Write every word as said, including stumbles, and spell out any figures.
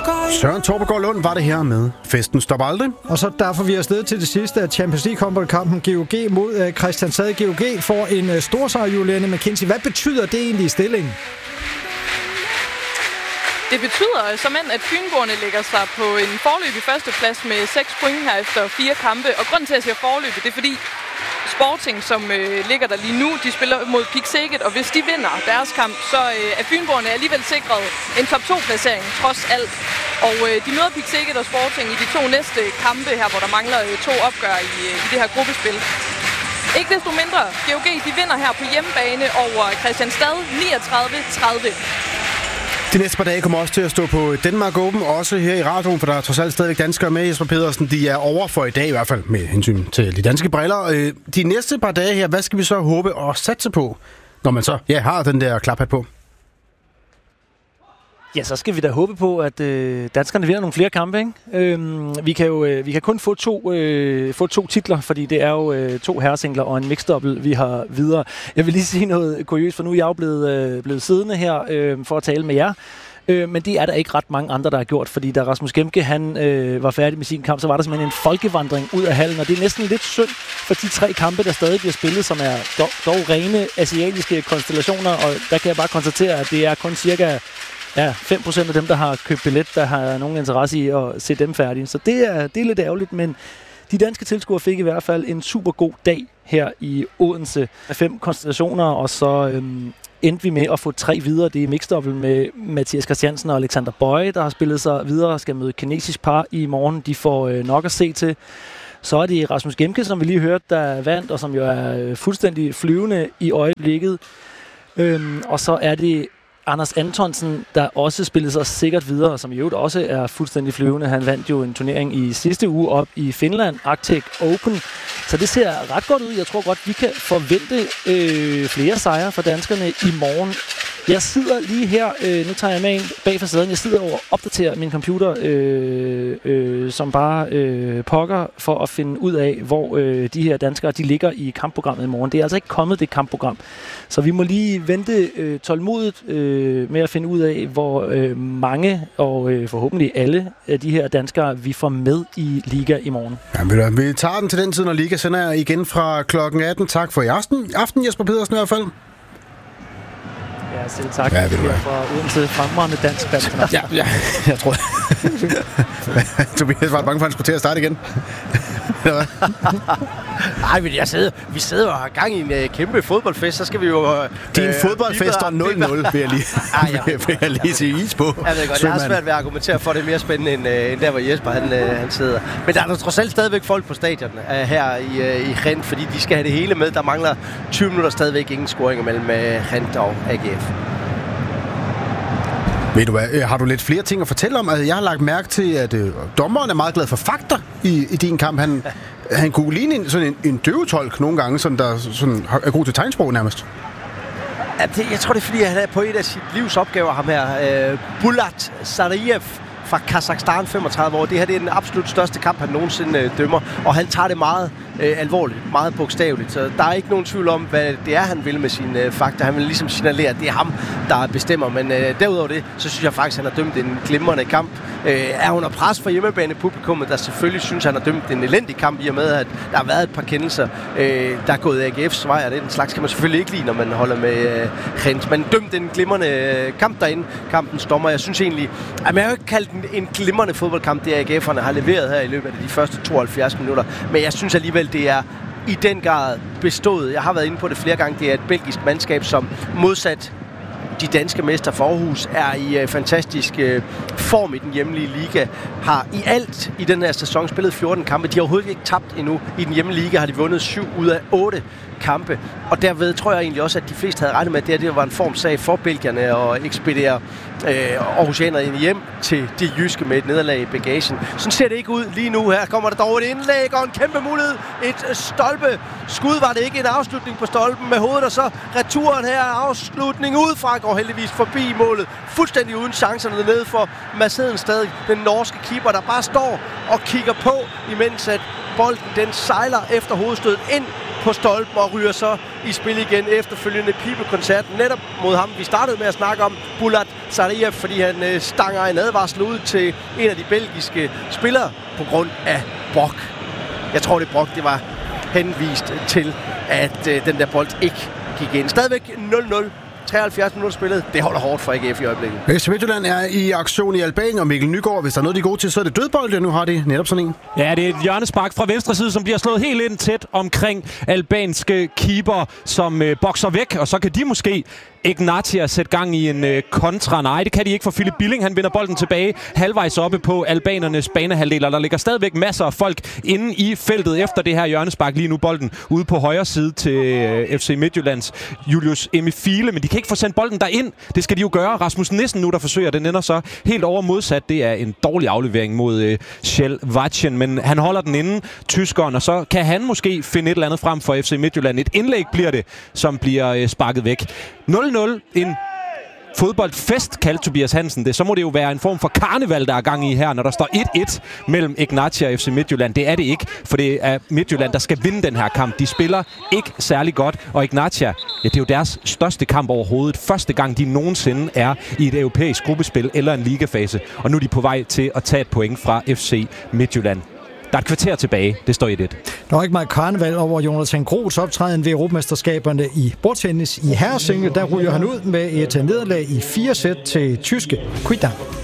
Søren Torpegaard Lund var det her med Festen Stop Aldrig. Og så derfor vi er afsted til det sidste af Champions League-kampen G O G mod uh, Kristianstad. G O G får en uh, stor sejr, Juliane McKenzie. Hvad betyder det egentlig i stillingen? Det betyder som end, at Fynboerne lægger sig på en forløbig førsteplads med seks point her efter fire kampe. Og grunden til, at jeg siger forløbig, det er fordi Sporting, som øh, ligger der lige nu, de spiller mod Pick Szeged, og hvis de vinder deres kamp, så øh, er Fynboerne alligevel sikret en top to placering, trods alt. Og øh, de møder Pick Szeged og Sporting i de to næste kampe her, hvor der mangler øh, to opgør i, øh, i det her gruppespil. Ikke desto mindre, G O G de vinder her på hjemmebane over Kristianstad niogtredive tredive. De næste par dage kommer også til at stå på Danmark Open, også her i radioen, for der er trods alt stadigvæk danskere med. Jesper Pedersen, de er over for i dag, i hvert fald med hensyn til de danske briller. De næste par dage her, hvad skal vi så håbe og satse på, når man så ja, har den der klaphat på? Ja, så skal vi da håbe på, at øh, danskerne vinder nogle flere kampe, ikke? Øhm, vi kan jo øh, vi kan kun få to, øh, få to titler, fordi det er jo øh, to herresingler og en mixed-double, vi har videre. Jeg vil lige sige noget kuriøst, for nu er jeg jo blevet, øh, blevet siddende her øh, for at tale med jer. Øh, men det er der ikke ret mange andre, der har gjort, fordi da Rasmus Gemke han, øh, var færdig med sin kamp, så var der simpelthen en folkevandring ud af hallen, og det er næsten lidt synd for de tre kampe, der stadig bliver spillet, som er dog, dog rene asiatiske konstellationer, og der kan jeg bare konstatere, at det er kun cirka ja, fem procent af dem, der har købt billet, der har nogen interesse i at se dem færdige. Så det er, det er lidt ærgerligt, men de danske tilskuere fik i hvert fald en super god dag her i Odense med fem konstellationer, og så øhm, endte vi med at få tre videre. Det er mixed-double med Mathias Christiansen og Alexander Bøje, der har spillet sig videre og skal møde kinesisk par i morgen. De får øh, nok at se til. Så er det Rasmus Gemke, som vi lige hørte, der vandt, og som jo er øh, fuldstændig flyvende i øjeblikket. Øhm, og så er det Anders Antonsen, der også spillede sig sikkert videre, som i øvrigt også er fuldstændig flyvende. Han vandt jo en turnering i sidste uge op i Finland, Arctic Open. Så det ser ret godt ud. Jeg tror godt, vi kan forvente øh, flere sejre for danskerne i morgen. Jeg sidder lige her, øh, nu tager jeg med en bag facaden. Jeg sidder og opdaterer min computer, øh, øh, som bare øh, pokker for at finde ud af, hvor øh, de her danskere de ligger i kampprogrammet i morgen. Det er altså ikke kommet, det kampprogram. Så vi må lige vente øh, tålmodigt øh, med at finde ud af, hvor øh, mange og øh, forhåbentlig alle af de her danskere, vi får med i Liga i morgen. Ja, vi tager den til den tid, når Liga sender jeg igen fra klokken atten. Tak for i aften. aften Jesper Pedersen i hvert fald. Ja, selv tak. Ja, det er fra Odense, fremragende dansk badminton. Ja, ja, jeg tror. Tobias var bange for, at han skulle til at starte igen. Nej, men jeg sidder, vi sidder og har gang i en uh, kæmpe fodboldfest, så skal vi jo... Uh, det er en fodboldfest, der nul nul, vil jeg lige, ah, ja. vil jeg lige sige is på. Jeg ved godt, jeg har svært ved at argumentere for, det er mere spændende, end, uh, end der, hvor Jesper han, uh, han sidder. Men der er der trods alt stadigvæk folk på stadion uh, her i, uh, i Gent, fordi de skal have det hele med. Der mangler tyve minutter stadigvæk ingen scoringer mellem uh, Gent og A G F. Ved du hvad, har du lidt flere ting at fortælle om? Altså, jeg har lagt mærke til, at øh, dommeren er meget glad for fakta i, i din kamp. Han, han kunne ligne en, sådan en, en døvetolk nogle gange, sådan, der sådan, er god til tegnsprog nærmest. Ja, det, jeg tror, det er, fordi han er på et af sit livs opgaver, ham her. Øh, Bulat Sariev fra Kazakhstan, femogtredive år. Det her det er den absolut største kamp, han nogensinde øh, dømmer. Og han tager det meget øh, alvorligt, meget bogstaveligt. Så der er ikke nogen tvivl om, hvad det er, han vil med sine øh, fakta. Han vil ligesom signalere, at det er ham, der bestemmer. Men øh, derudover det, så synes jeg faktisk, at han har dømt en glimrende kamp. Øh, er under pres for hjemmebanepublikummet, der selvfølgelig synes, at han har dømt en elendig kamp, i og med, at der har været et par kendelser, øh, der er gået A G F's vej, og det den slags kan man selvfølgelig ikke lide, når man holder med øh, Gent. Men dømt en glimrende øh, kamp derinde, kampens dommer. Jeg synes egentlig, at man har jo ikke kaldt en, en glimrende fodboldkamp, det A G F'erne har leveret her i løbet af de første tooghalvfjerds minutter. Men jeg synes alligevel, det er i den grad bestået. Jeg har været inde på det flere gange. Det er et belgisk mandskab, som modsat de danske mester for Aarhus er i uh, fantastisk uh, form i den hjemlige liga. Har i alt i den her sæson spillet fjorten kampe. De har overhovedet ikke tabt endnu. I den hjemlige liga har de vundet syv ud af otte kampe. Og derved tror jeg egentlig også, at de fleste havde regnet med, at det, her, det var en formsag for belgierne at ekspedere øh, Aarhusianerne hjem til de jyske med et nederlag i bagagen. Sådan ser det ikke ud lige nu. Her kommer der dog et indlæg og en kæmpe mulighed. Et stolpe. Skud var det ikke, en afslutning på stolpen med hovedet, og så returen her. Afslutning udefra går heldigvis forbi målet. Fuldstændig uden chancerne nede for Mads Hedenstad, den norske keeper, der bare står og kigger på, imens at bolden den sejler efter hovedstødet ind på stolpen og ryger så i spil igen efterfølgende pibekoncert netop mod ham. Vi startede med at snakke om Bulat Sariev, fordi han øh, stanger en advarsel ud til en af de belgiske spillere på grund af brok. Jeg tror, det brok, det var henvist til, at øh, den der bold ikke gik ind. Stadigvæk nul nul. treoghalvfjerds minutter spillet. Det holder hårdt for A G F i øjeblikket. F C Midtjylland er i aktion i Albanien, og Mikkel Nygaard, hvis der er noget, de er gode til, så er det dødbold, og nu har de netop sådan en. Ja, det er et hjørnespark fra venstre side, som bliver slået helt ind tæt omkring albanske keeper, som øh, bokser væk, og så kan de måske Ignatia sætte gang i en øh, kontra. Nej, det kan de ikke, for Philip Billing, han vinder bolden tilbage halvvejs oppe på albanernes banehalvdel, og der ligger stadigvæk masser af folk inde i feltet efter det her hjørnespark. Lige nu bolden ude på højre side til øh, F C Midtjyllands Julius Emifile, men de kan ikke få sendt bolden derind. Det skal de jo gøre. Rasmus Nissen nu, der forsøger, den ender så helt over modsat. Det er en dårlig aflevering mod øh, Kjell Vatchen, men han holder den inde, tyskeren, og så kan han måske finde et eller andet frem for F C Midtjylland. Et indlæg bliver det, som bliver øh, sparket væk. nul nul. En fodboldfest, kaldte Tobias Hansen det. Så må det jo være en form for karneval, der er gang i her, når der står et et mellem Ignatia og F C Midtjylland. Det er det ikke, for det er Midtjylland, der skal vinde den her kamp. De spiller ikke særlig godt, og Ignatia, ja, det er jo deres største kamp overhovedet. Første gang, de nogensinde er i et europæisk gruppespil eller en ligafase. Og nu er de på vej til at tage et point fra F C Midtjylland. Der er et kvarter tilbage. Det står et et. Der var ikke meget karneval over Jonathan Groths optræden ved Europamesterskaberne i bordtennis i herresingle. Der ryger han ud med et nederlag i fire sæt til tyske Quidda.